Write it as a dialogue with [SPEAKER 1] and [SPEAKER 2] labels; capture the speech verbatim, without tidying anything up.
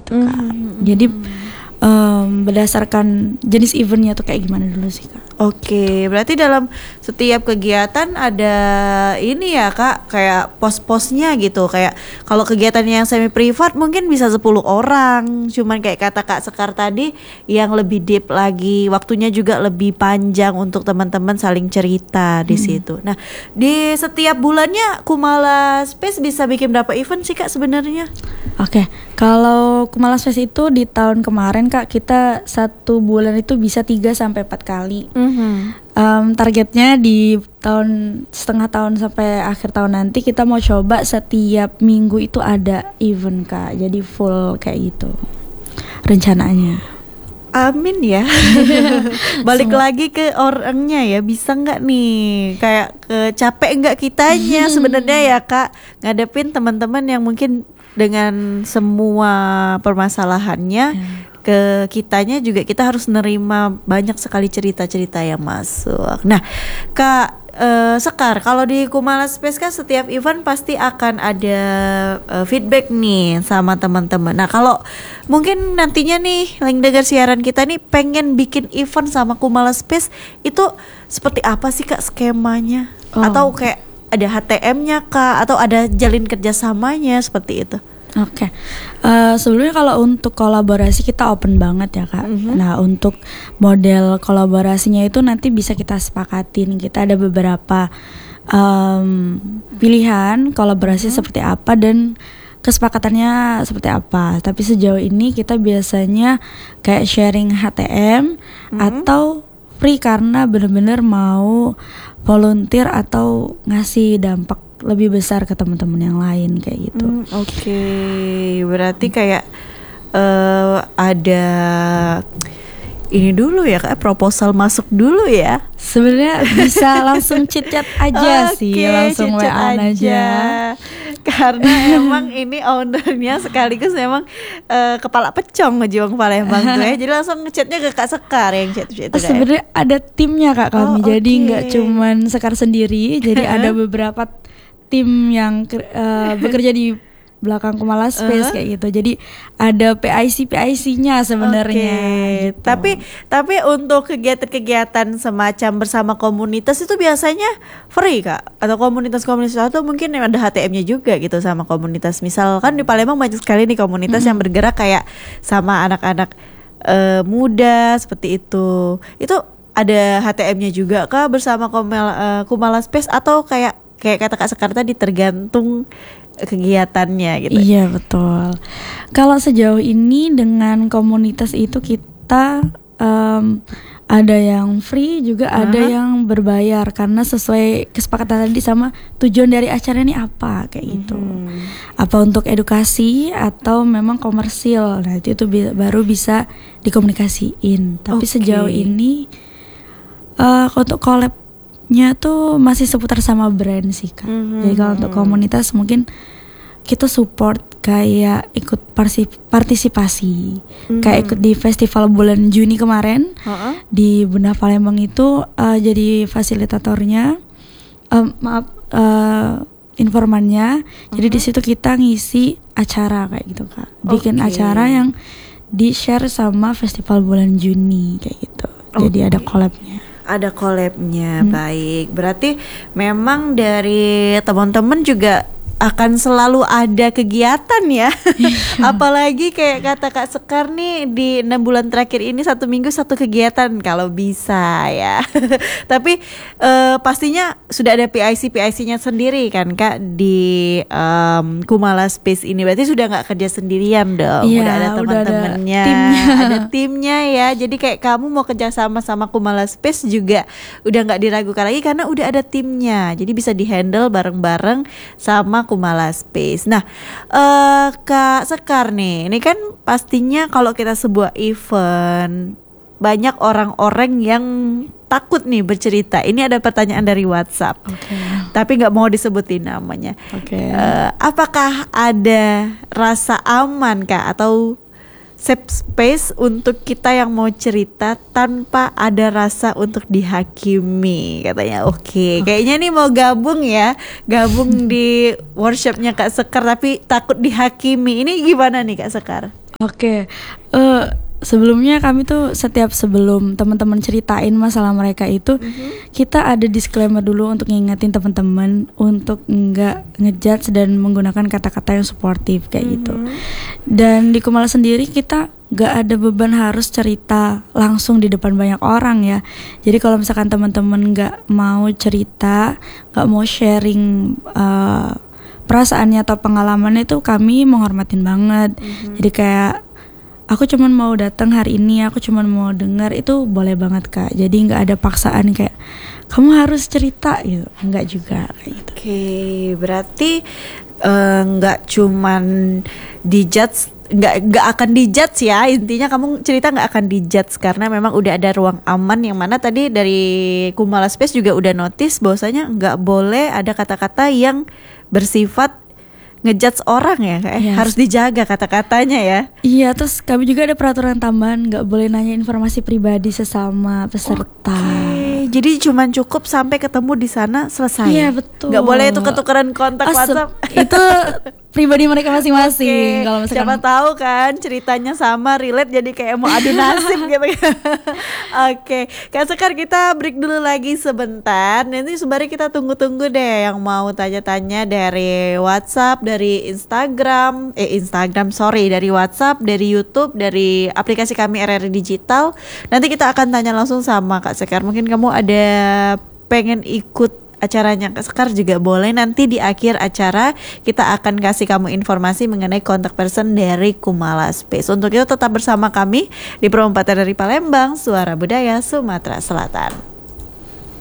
[SPEAKER 1] gitu Kak.
[SPEAKER 2] Mm-hmm.
[SPEAKER 1] Jadi um, berdasarkan jenis eventnya tuh kayak gimana dulu sih Kak?
[SPEAKER 2] Oke, berarti dalam setiap kegiatan ada ini ya Kak, kayak pos-posnya gitu. Kayak kalau kegiatan yang semi privat mungkin bisa sepuluh orang. Cuman kayak kata Kak Sekar tadi yang lebih deep lagi, waktunya juga lebih panjang untuk teman-teman saling cerita di hmm. situ. Nah, di setiap bulannya Kumala Space bisa bikin berapa event sih Kak sebenarnya?
[SPEAKER 1] Oke, kalau Kumala Space itu di tahun kemarin Kak, kita satu bulan itu bisa tiga sampai empat kali.
[SPEAKER 2] Mm-hmm.
[SPEAKER 1] Um, targetnya di tahun setengah tahun sampai akhir tahun nanti kita mau coba setiap minggu itu ada event Kak. Jadi full kayak gitu rencananya.
[SPEAKER 2] Amin ya. Balik Semua. lagi ke orangnya ya, bisa nggak nih kayak ke capek nggak kitanya sebenarnya ya Kak ngadepin teman-teman yang mungkin dengan semua permasalahannya hmm. ke kitanya juga kita harus nerima banyak sekali cerita-cerita yang masuk. Nah Kak Uh, Sekar, kalau di Kumala Space kan setiap event pasti akan ada uh, feedback nih sama teman-teman. Nah kalau mungkin nantinya nih yang dengar siaran kita nih pengen bikin event sama Kumala Space, itu seperti apa sih Kak skemanya? Oh. Atau kayak ada H T M-nya Kak? Atau ada jalin kerjasamanya seperti itu?
[SPEAKER 1] Oke, okay. uh, sebelumnya kalau untuk kolaborasi kita open banget ya Kak. Mm-hmm. Nah untuk model kolaborasinya itu nanti bisa kita sepakatin. Kita ada beberapa um, pilihan kolaborasi mm-hmm. seperti apa dan kesepakatannya seperti apa. Tapi sejauh ini kita biasanya kayak sharing H T M mm-hmm. atau free karena benar-benar mau volunteer atau ngasih dampak lebih besar ke teman-teman yang lain kayak gitu.
[SPEAKER 2] Hmm, Oke, okay. Berarti kayak uh, ada ini dulu ya Kak, proposal masuk dulu ya.
[SPEAKER 1] Sebenarnya bisa langsung chit-chat aja okay, sih, langsung W A aja. aja.
[SPEAKER 2] Karena emang ini ownernya sekaligus memang uh, kepala pecong ngejuang Palembang tuh ya. Jadi langsung ngechatnya ke Kak Sekar yang chat itu.
[SPEAKER 1] Sebenarnya ada timnya Kak kami. Oh, jadi nggak okay. cuman Sekar sendiri. Jadi ada beberapa tim yang uh, bekerja di belakang Kumala Space uh-huh. kayak gitu. Jadi ada P I C P I C-nya sebenarnya.
[SPEAKER 2] Okay.
[SPEAKER 1] Gitu.
[SPEAKER 2] Tapi tapi untuk kegiatan-kegiatan semacam bersama komunitas itu biasanya free Kak? Atau komunitas-komunitas atau mungkin ada H T M-nya juga gitu sama komunitas. Misalkan di Palembang banyak sekali nih komunitas mm-hmm. yang bergerak kayak sama anak-anak uh, muda seperti itu. Itu ada H T M-nya juga Kak bersama Kumala, uh, Kumala Space atau kayak kayak kata Kak Sekar tadi tergantung kegiatannya gitu.
[SPEAKER 1] Iya betul. Kalau sejauh ini dengan komunitas itu kita um, ada yang free juga uh-huh. ada yang berbayar karena sesuai kesepakatan tadi sama tujuan dari acara ini apa kayak gitu. Hmm. Apa untuk edukasi atau memang komersil. Nah itu, itu bi- baru bisa dikomunikasiin. Tapi okay. sejauh ini uh, untuk collab nya tuh masih seputar sama brand sih Kak. Mm-hmm. Jadi kalau untuk komunitas mungkin kita support kayak ikut partisipasi, mm-hmm. kayak ikut di festival bulan Juni kemarin uh-uh. di Bunda Palembang itu uh, jadi fasilitatornya, uh, maaf uh, informannya. Uh-huh. Jadi di situ kita ngisi acara kayak gitu Kak, bikin okay. acara yang di share sama festival bulan Juni kayak gitu. Jadi okay. ada collabnya.
[SPEAKER 2] Ada collabnya, hmm. baik. Berarti memang dari teman-teman juga akan selalu ada kegiatan ya. Apalagi kayak kata Kak Sekar nih di enam bulan terakhir ini satu minggu satu kegiatan kalau bisa ya. Tapi uh, pastinya sudah ada P I C P I C-nya sendiri kan Kak di um, Kumala Space ini. Berarti sudah nggak kerja sendirian dong.
[SPEAKER 1] Ya,
[SPEAKER 2] udah ada teman-temannya,
[SPEAKER 1] ada timnya.
[SPEAKER 2] ada timnya ya. Jadi kayak kamu mau kerja sama sama Kumala Space juga udah nggak diragukan lagi karena udah ada timnya. Jadi bisa dihandle bareng-bareng sama Kumala Space. Nah, uh, Kak Sekar nih, ini kan pastinya kalau kita sebuah event banyak orang-orang yang takut nih bercerita. Ini ada pertanyaan dari WhatsApp, okay. tapi nggak mau disebutin namanya.
[SPEAKER 1] Okay.
[SPEAKER 2] Uh, apakah ada rasa aman Kak atau safe space untuk kita yang mau cerita tanpa ada rasa untuk dihakimi katanya. Oke, okay. Kayaknya nih mau gabung ya, gabung di workshopnya Kak Sekar tapi takut dihakimi. Ini gimana nih Kak Sekar?
[SPEAKER 1] Oke, okay. uh, sebelumnya kami tuh setiap sebelum teman-teman ceritain masalah mereka itu, mm-hmm. kita ada disclaimer dulu untuk ngingetin teman-teman untuk nggak ngejudge dan menggunakan kata-kata yang suportif kayak mm-hmm. gitu. Dan di Kumala sendiri kita nggak ada beban harus cerita langsung di depan banyak orang ya. Jadi kalau misalkan teman-teman nggak mau cerita, nggak mau sharing uh, perasaannya atau pengalamannya, itu kami menghormatin banget. Mm-hmm. Jadi kayak aku cuman mau datang hari ini, aku cuman mau dengar, itu boleh banget Kak. Jadi nggak ada paksaan kayak kamu harus cerita gitu, nggak juga kayak gitu.
[SPEAKER 2] Oke, okay, berarti nggak uh, cuman dijudge, nggak nggak akan dijudge ya, intinya kamu cerita nggak akan dijudge karena memang udah ada ruang aman, yang mana tadi dari Kumala Space juga udah notice bahwasanya nggak boleh ada kata-kata yang bersifat ngejudge orang ya, kayak yes. harus dijaga kata-katanya ya.
[SPEAKER 1] Iya, terus kami juga ada peraturan tambahan, nggak boleh nanya informasi pribadi sesama peserta.
[SPEAKER 2] Oke, jadi cuman cukup sampai ketemu di sana selesai.
[SPEAKER 1] Iya betul.
[SPEAKER 2] Nggak boleh itu ketukeran kontak oh, WhatsApp.
[SPEAKER 1] Itu pribadi mereka masing-masing.
[SPEAKER 2] Okay.
[SPEAKER 1] Kalau misalkan
[SPEAKER 2] siapa tahu kan ceritanya sama, relate, jadi kayak mau adu nasib gitu. Oke, okay. Kak Sekar, kita break dulu lagi sebentar. Nanti sembari kita tunggu-tunggu deh yang mau tanya-tanya dari WhatsApp, dari Instagram, eh Instagram sorry, dari WhatsApp, dari YouTube, dari aplikasi kami R R I Digital. Nanti kita akan tanya langsung sama Kak Sekar. Mungkin kamu ada pengen ikut acaranya Kak Sekar juga boleh. Nanti di akhir acara kita akan kasih kamu informasi mengenai kontak person dari Kumala Space. Untuk itu tetap bersama kami di Pro empat R R I Palembang, Suara Budaya Sumatera Selatan.